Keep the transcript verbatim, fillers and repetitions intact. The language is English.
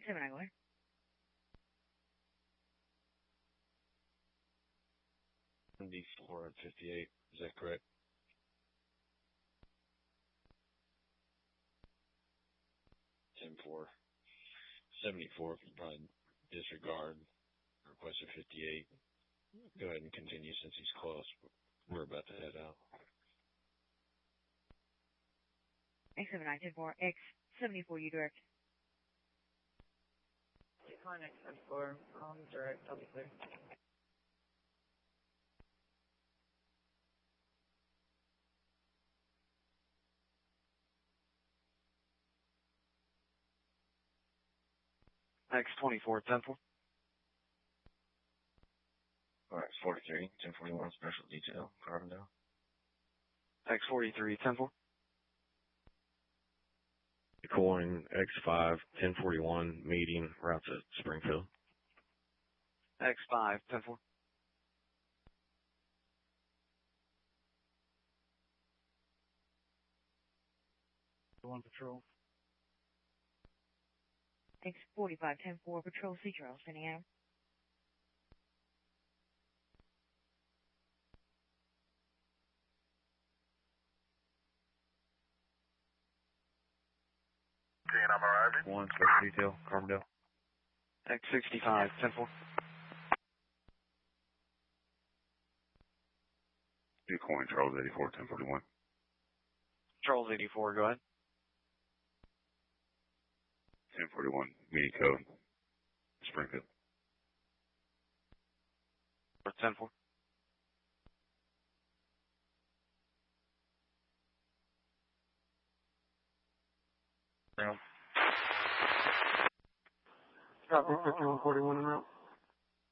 X seven nine, go ahead. seventy-four at fifty-eight, is that correct? ten four. seventy-four, probably disregard. Request of fifty-eight. Go ahead and continue since he's close. We're about to head out. X seven nine, ten four, X seventy-four, you direct. Decline X seventy-four, um, direct, I'll be clear. X twenty-four, ten four. Alright, forty-three, ten forty-one, special detail, Carbondale. X forty-three, ten four. Calling X five, ten forty-one, meeting, route to Springfield. X five, ten four. One patrol. X forty-five, ten four, patrol C Charles, sending out. I'm arriving. One, special detail, Carbondale. X sixty-five, ten four. You're calling Charles eighty-four, ten forty-one. Charles eighty-four, go ahead. ten forty-one, meeting code, Springfield. ten four. Copy, fifty-one forty-one en route.